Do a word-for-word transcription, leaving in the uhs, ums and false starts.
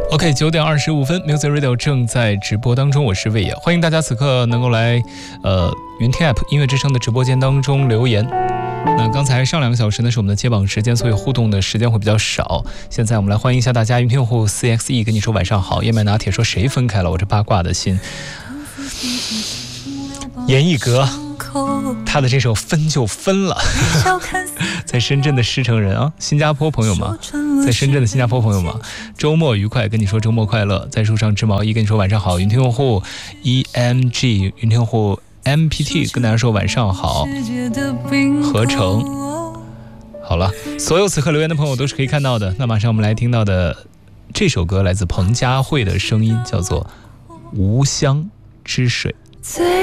OK， 九点二十五分 ，Music Radio 正在直播当中，我是魏野，欢迎大家此刻能够来呃云听 App 音乐之声的直播间当中留言。那刚才上两个小时呢是我们的接榜时间，所以互动的时间会比较少。现在我们来欢迎一下大家，云听用户 C X E 跟你说晚上好，燕麦拿铁说谁分开了，我这八卦的心。严艺格，他的这首分就分了，在深圳的狮城人啊，新加坡朋友吗？在深圳的新加坡朋友吗？周末愉快，跟你说周末快乐。在树上织毛衣跟你说晚上好。云听用户 E M G， 云听用户 M P T 跟大家说晚上好。合成好了，所有此刻留言的朋友都是可以看到的。那马上我们来听到的这首歌来自彭佳慧的声音，叫做《无香之水》。